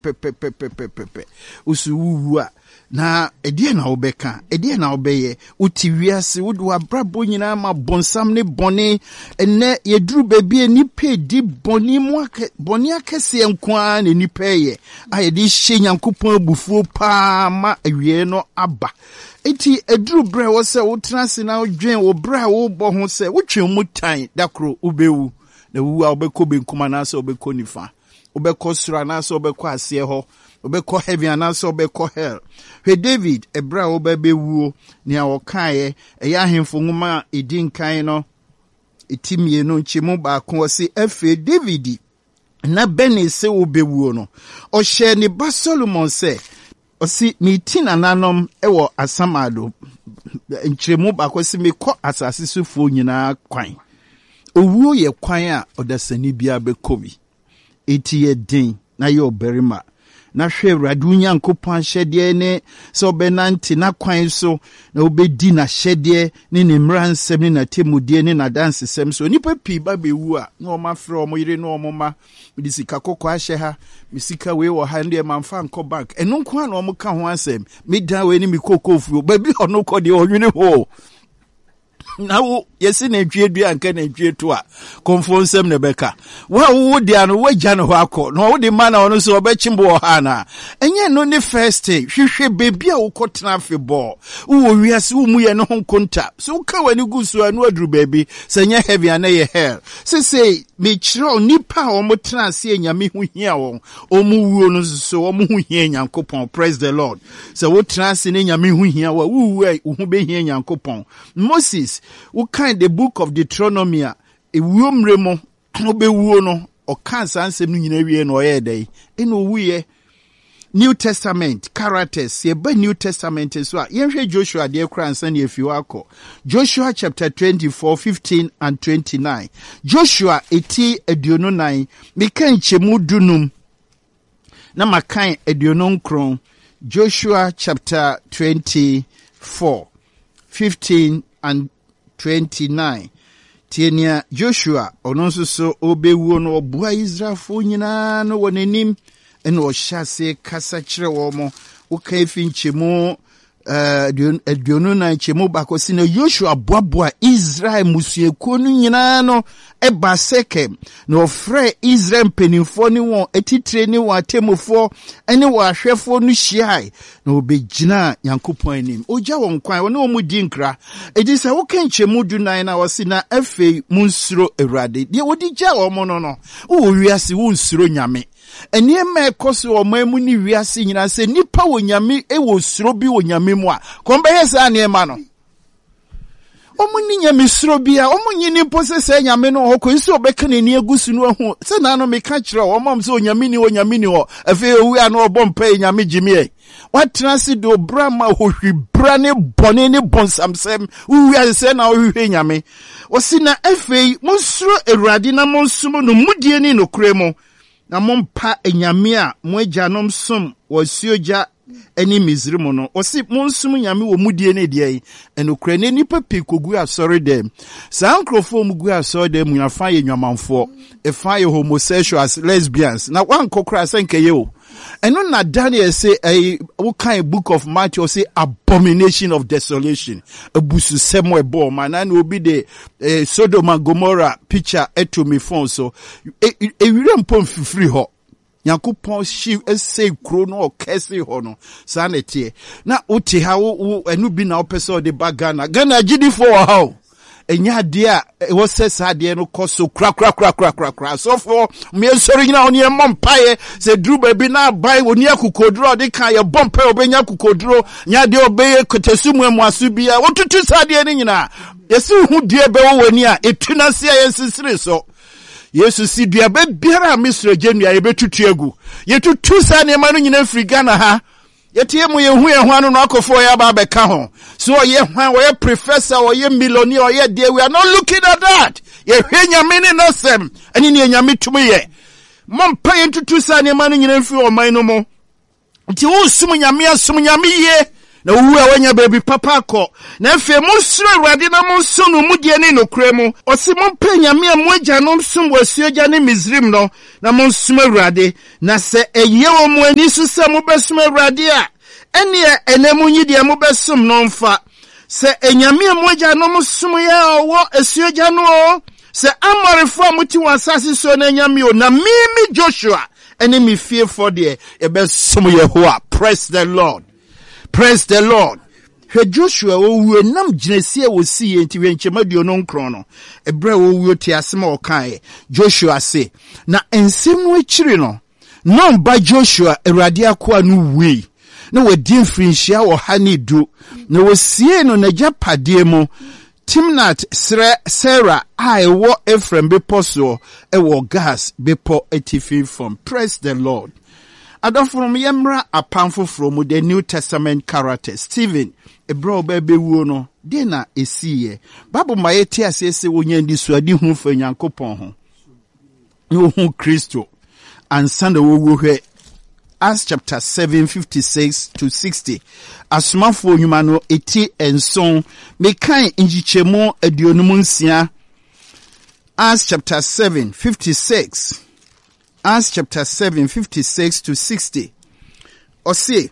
usu wuwa na edie na obeka edie na obeye uti wiase wodo abrabo nyina ma bonsam ne bone enne yeduru bebie nipa di bone mu bone akese enkoa ne nipa ye ayedi hye Nyankopon abufuo pa ma awie no aba eti eduru bre wo se wo transe na odwen wo bra wo bo ho se wotwe mutan dakro ubewu na wu a obekọ benkuma na se obekọ nifa obekọ sura na se obekọ ase ho obekọ heaven na se obekọ hell he David ebra obebewu ni awokae eya ahemfo nwoma edinkan no etimie no nchemu ba ko se efe David na beni se obewu no o hye ni ba Solomon se osi mitina nanom ewo asamado nchemu ba ko se mekọ asase sufo nyina kwan owuo ye kwan a odasani bia bekobi eti ye din na ye oberima na hwe Awurade Nyankopɔn hyɛdeɛ ne sɛ obenante na kwan so na obedi na hyɛdeɛ ne ne mmaransɛm ne na temudeɛ ne na dansesɛm so nipa pii ba bewu a na ɔmafrɛ ɔmo yire na ɔmo ma mede sika kokɔ ahyɛ ha me sika wei wɔ ha ndɛ mamfa nkɔ bank ɛno nko a na ɔmo ka ho asɛm me dan wei ne me kokofuo ba bi ɔno kɔ deɛ ɔnwene ho na wo yesi na dwie dua anka na dwie to a konfo nsem ne beka wo dia no wagya no akọ na wo de ma na ono so obechimbo ha na enye no ne first hwehwe bebi a wo kotena afebọ wo wiase wo mu ye no honkonta so ka wani gusu anu aduru bebi senye heavy na ye hell say me chiro nipa o mo tena ase enyame hu hia won o mu wuo no so o mu hu hia Nyankopon praise the Lord so wo tena ase ne enyame hu hia wa wu hu be hia Nyankopon Moses what kind the book of Deuteronomy a wuomre mo obewuo no o kan sansem no nyina wie no oyɛ dai eno wuye New Testament characters ye ba New Testament so a yenhwe Joshua de kra ansa ne afiwa akɔ Joshua chapter 24:15 and 29 Joshua eti aduonu nan meka nchemu dunum na makan aduonu nkron Joshua chapter 24:15 and 29 Tienia Joshua ononso so obewuo no obua Israelfo nyina no wonanim ene o hyase kasa kire wo mo wo kan fi nchemu aduonu na nchemu bakosi na Joshua boaboa Israel musuekuo no nyina no eba Sekem na ofre Israel penifo ni won etitire ni won atemofo ene wo ahwefo no hyiai na obegina Nyankopon anim ogya won kwan won o mu di nkra edi se wo kan nchemu dunan na wosi na afei munsuro Awurade de wodi gya wo mo no wo wiase wo nsuro nyame enie me koso o mamu ni wiase nyina se nipa wo nyame e wo suro bi wo nyame mu a kombe yesa aniema no omu ni nyame suro bi a omu nyini posese nyame no hoko nso obeka ne ni agusu no hu se na no meka kire o mom se onyame ni ho afi owu a no obompa nyame jimie watrase do brama hohwi brane bone ne bonsamsem uwi se na ohwe nyame osi na afi monsuro Awurade na monsumo no mudie ni no kremo na mompa enyame a mo agyanom som wosioja eni Misrim no osi monsum nyame wo mudie ne de enokra ne nipa pikogu asori dem sankrofo mugu asori dem nyafa ye nwamanfo efa ye homosexuals lesbians na wankokra senkeye o eno na Daniel say what kind book of Matthew say abomination of desolation abusu semo ebo man na obi de Sodom and Gomorrah picture eto me phone so ewire mpom fifiri ho Nyankopon shi ese kro no kese ho no sanete na uti ha wo enu bi na opese de bagana Ghana gidi for how enya de a wo sesa de no koso kra so for me sori na oni empaye se dru baby na bai oni akukodro de kan ye bompa obenya akukodro nya de obeye kotesumu amuasu bia wo tutu sade ni nyina yesu hu de be wo wani a etuna se yensisire so Yesu si dua be biara misre genua ye betutu egu ye tutu sa ne ma no nyina firi Ghana ha ye tie mu ye hu anu no akofo ya ba be ka ho so ye hwan wo ye professor wo ye millionaire wo ye there we are not looking at that ye hwe nyame ne nosem ani ne nyame tumu ye mompa ye tutu sa ne ma no nyina firi o man no mo nti wo sum nyame asum nyame ye na uwu a wanya baby papa ko na efe mo suro Awurade na mo nso no mu die ne nokure mu osi mo mpa nyame a mo agya no nsom wasuo gya ne Misrim no na mo nsom Awurade na se eye wo mo ani so se mo besom Awurade a ene enemu nyi de mo besom no mfa se enyame a mo agya no mo som ya owo asuo gya no o se amorefo muti wasase so na nyame o na mimi Joshua ene mi fear for there e besom Yehowa. Praise the Lord. Praise the Lord. He Joshua owu nam gyinasie wosi enti wenchemaduo no nkron no ebre owu ti asema okan Joshua se na ensem no akiri no no ba Joshua Awurade akoa no wi na wadi mfrinhia wo ha ne du na wosie no na japade mu Timnat Sarah ewo Ephraim beposo ewo gas bepo etifi from. Praise the Lord. From Yemra apamfo from the New Testament character Stephen ebro bebe wuo no de na esiye Bible ma yeti asese wonya ndi suadi hu fa Nyankopon ho no hu Kristo ansanda wo hwe Acts chapter 7:56 to 60 asomafo nyuma no eti enson mekan njichemu aduonum nsia Acts chapter 7:56 Acts chapter 7:56 to 60. Ose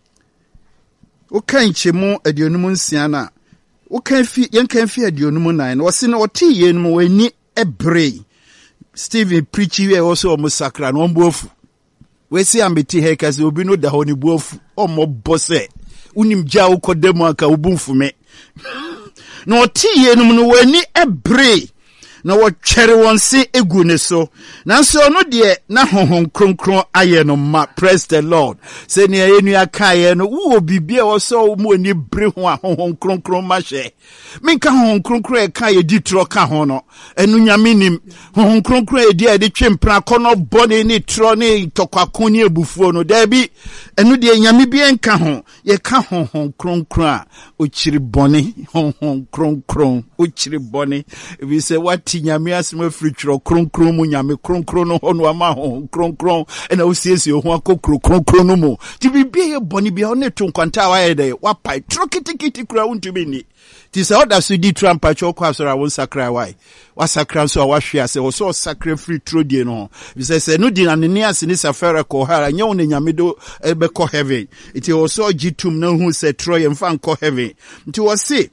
Okan chemu aduonum nsia na Okan fi yenkan fi aduonum nan ose na oti yenum wani ebre Stephen preachy we also omusakra no mbofu we see ambeti hekase obi no da ho ni bofu omobose unim gya ukodemu aka ubumfume na oti yenum no wani ebre na wotwere won se egu ne so nanso no de na honhon kronkron aye no ma. Praise the Lord. Se ne enu akaye no wo bibia wo so mu ani bre ho a honhon kronkron ma hye minka honhon kronkron e ka ye di tro ka ho no enu nyame nim honhon kronkron e di ade twempra kono bone ni tro ni tokwako ni ebufuo no da bi enu de nyame bi enka ho ye ka honhon kronkron a ochiri bone honhon kronkron ochiri bone we say what nyame asema fritro kronkron mu nyame kronkron no hono ama ho kronkron ena osiesie ho akokro kronkron no mu ti bibie ye boni bia one to nkwanta wa ye de wapai trokitikiti kura untumi ni ti se oda so di trampa chokwa so ra won sakra wai wa sakra so wa hwe ase wo so sakra fritro die no bi se no di na ne ase ni safara ko hara nya won nyame do be ko heaven iti wo so gitum na hu se troye mfa ko heaven nti wo se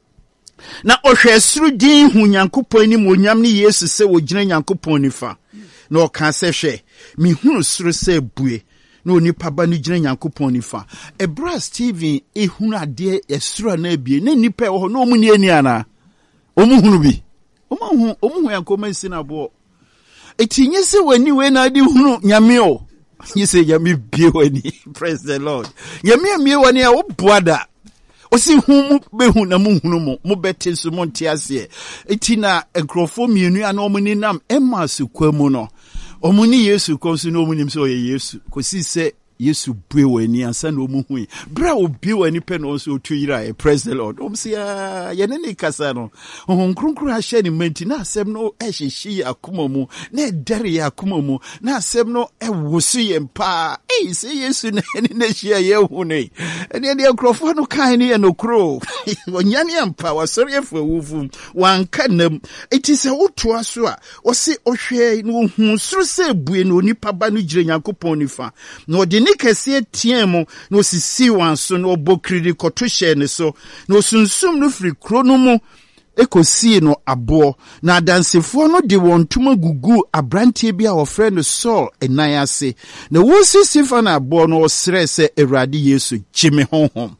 na ohwesuru din hu Nyankopon ni monyam ni Yesu se wogina Nyankopon nifa na oka se hwe mi hunu suru se bue na onipa ba ni gina Nyankopon nifa ebra Stephen ehunu ade esuru na abie na nipa e ho na omu ni ani ana omu hunu bi omu hu Yankopon si na bo etinye se wani we na adi hunu nyame o yese nyame bie wani. Praise the Lord. Nyame amie wani a oboada osi hu behu na muhunu mo bete so monte ase etina enkrofo mienu ana omuni nam emasu kwamu no omuni Yesu konsu no omunim so ye Yesu kosi se Yesu bue wani ansa na omuhui bra obi wani pe no so otuyira. Praise the Lord. Omsi ya yenene kasa no honkronkro a hye ni manti na asem no ehyeshi akoma mu na dere akoma mu na asem no ewosu ye mpa se Yesu na ne hye ye hu ne ene de enkrofo no kan ne no kro onyane mpa wasori efo wufu wanka nam eti se woto aso a o se ohwe no hu suru se bue no nipa ba no gire Nyankopon nifa no de kese tiemu no sisi wanso no bokiri koto hye ne so no sunsum no firi kro no mu ekosi no abo na dansefo no de won tuma gugu abrantie bia wo frɛ no Saul enan ase na wo sisi fa na abo no osrɛ sɛ Awurade Yesu gyeme honhom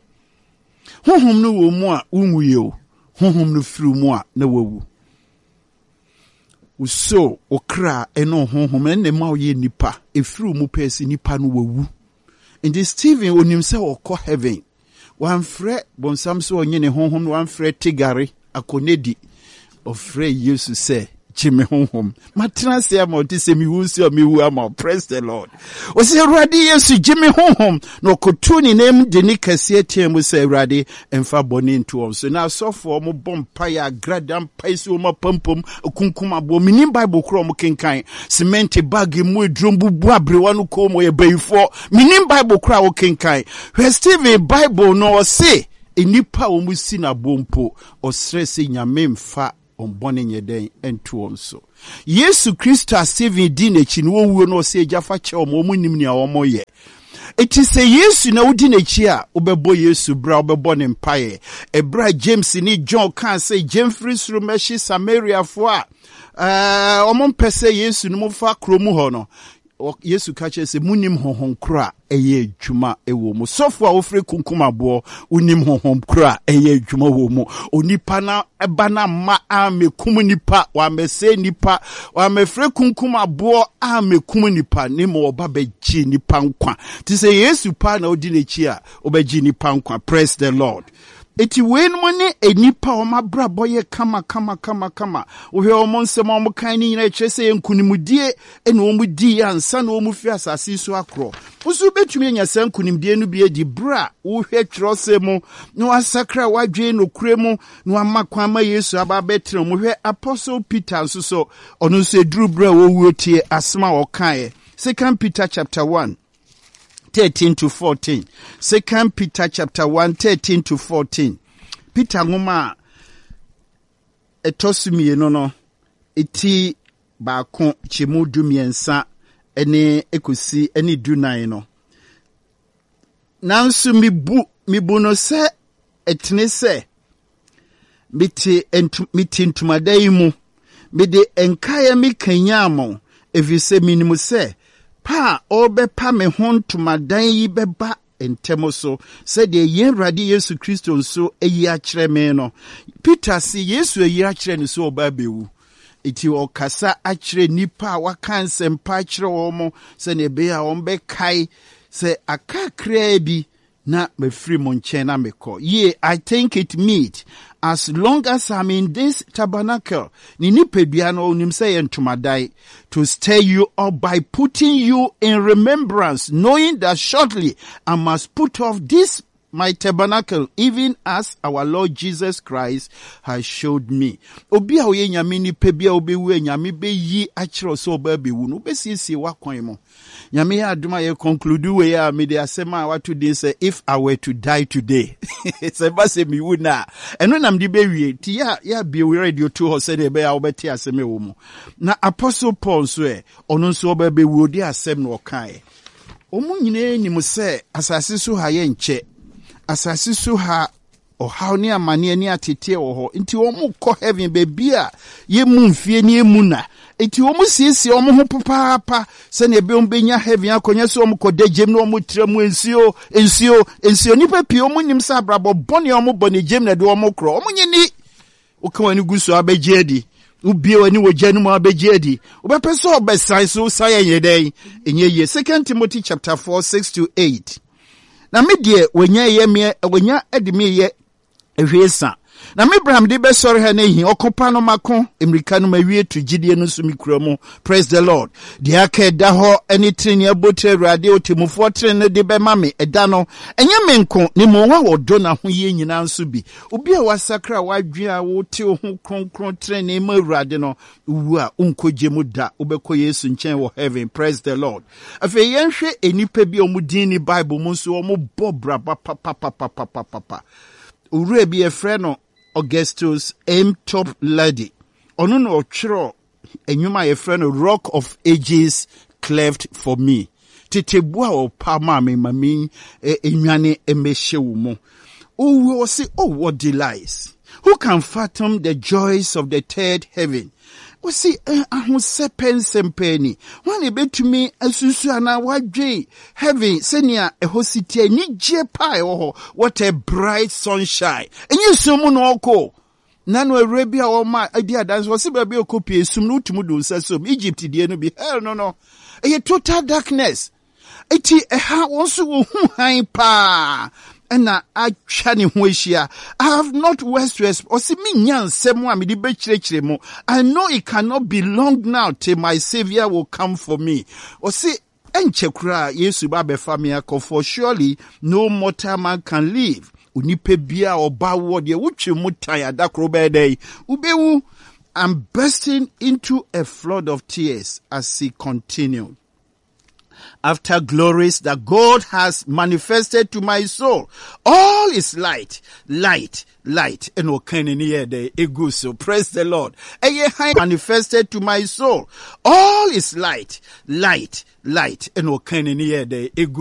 no wo mu a unwuye o honhom no firi mu a na wawu uso okra eno honhom enne ma oye nipa efiri mu pesi nipa no wawu ndi Stephen onim se okọ heaven wan frɛ bonsam so onye ne honhom wan frɛ tigare akonedi ofrɛ Yesu se Jimmy home. Matrasi ama otise miwusi o miwu ama. Praise the Lord. Wasi Awurade Yesu Jimmy home. No kotuni name deni kasiye tiemu se Awurade emfa boni ntu so na sofo mo bompa ya gradam paisi o ma pampom kunkuma bo minim Bible kro mo kenkan cement bag mu edrombu bu abrewa no ko mo ye bayifo minim Bible kra wo kenkan hwe Stephen Bible no say enipa o mu si na bompo o stress nyame mfa ombone nyeden entu onso Yesu Kristo Stephen di na chi no wuo no say jafa che o mo nim ni a o mo ye. It is a Yesu na udi nechi a obebo Yesu bra obebo ne mpaye ebra James ni John kan say James free through meshi Samaria fo a omon pese Yesu no fa kromu ho no Yesu ka che se munim honhom kra eye adwuma ewo mu sofo a ofre kunkumabo unim honhom kra eye adwuma wo mu onipa na eba na ma amekum nipa wa mese nipa wa mefre kunkumabo amekum nipa ne mo oba beji nipa nkwa ti se Yesu pa na odi nechi a obeji nipa nkwa. Praise the Lord. Eti wenu ne enipa o mabra boye kama ohwe o monsem o kan ni nyina kyerese enkunimudie ene o mudi ansa na o mu fi asase so akro usu betumi nya san kunimdie no bi edi bra ohwe kyerose mu no asakra wadwe no kuremu no amakwa ma Yesu aba betre mu hwe Apostle Peter nso so ono so eduru bra wo wuotie asma o kan 2 Peter chapter 1 13 to 14. 2 Peter chapter 1, 13 to 14. Peter ngoma etosumi no eti baako chemu dumiensa ene ekosi ene dunan no. Nansu mibu no se etne se miti ntumadai mu mide enkaya mikanyamo evise minimu se pa obepa me hontumadan yi beba entemo so said the Yeradi Yesu Christo so eyi akire me no Peter si Yesu eyi akire ni so oba bewu iti okasa akire nipa wakan sempa akire omo se ne be a ombe kai se akakra bi na me free mo nchen na meko ye I think it meet as long as I'm in this tabernacle ni nipedua no onim say entomadai to stir you up by putting you in remembrance, knowing that shortly I must put off this my tabernacle, even as our Lord Jesus Christ has showed me. Obi a oye nyame ni pebia obi wu nyame be yi akiro so oba be wu no be siesie wakwan mo. Nyame ya aduma ye conclude we ya me de asema what today say if I were to die today. Say ba say me wu na. Eno nam di be wie ti ya be we radio to ho say de be ya obeti aseme wo mo. Na Apostle Paul so ono so oba be wu di asem no kan. Omu nyine ni mo say asase so ha ye nche. Asasi so ha ohaw ni amane ni atete wo ho nti wo mu kɔ heaven baby a ye mu mfie ni emu na nti wo mu siesie wo mu ho papa se na ebe ombenya heaven akonya so wo mu kɔ degem na wo mu trem ensio ni papi wo mu nim sa brabo bone wo mu bone gem na de wo mu kro wo mu nyini wo kan wani guso abegye adi ubie wani wo gya no mu abegye adi wo bepe so obesan so saye yeden enye ye 2 Timothy chapter 4 6 to 8. Na me die wanya edimi ye ehwesa na me bram de be sori ha na hi okopa no mako emrika no mawie to gidie no so mikuramu. Praise the Lord. De aka da ho eni treni abotre Awurade otemufo treni de be mame eda no enye menko ni mo wa wodo na ho ye nyina nso bi obi a wasakra wadwe a wote ho kronkron treni ma Awurade no wu a unkoje mu da obekɔ Yesu nchen wo heaven. Praise the Lord. Afi yenhwe enipa bi omudin ni Bible mu so omobobra papa ure bi efre no Augustus M. Top Lady. Ono no otwero enyuma ye friend Rock of Ages cleft for me. Tetebua o pa ma me mami enwane emehye wo mu. Oh say oh what delights. Who can fathom the joys of the third heaven? We see ahose pensempeni. Wan ebetumi asusu ana wadwe heaven senia ehositi ni je pai ho. What a bright sunshine. Enye sumu no oko. Nano Arabia or my idea dance was a baby copy sum no tumudu sasum Egypt die no be hell no. A total darkness. Eti eha wonso wo hu han pa and I chani huishia. I have not words to express. Osi mi nyan semo mi di bechire mo. I know it cannot be long now till my Savior will come for me. Osi enchekura Yesu ba befa mi akọ, for surely no mortal man can live. Unipe bia oba wo de wuchi mutan adakro bede. Ubewu. I'm bursting into a flood of tears as he continued. After glories that God has manifested to my soul, all is light, light, light. And so praise the Lord. Manifested to my soul, all is light, light, light. And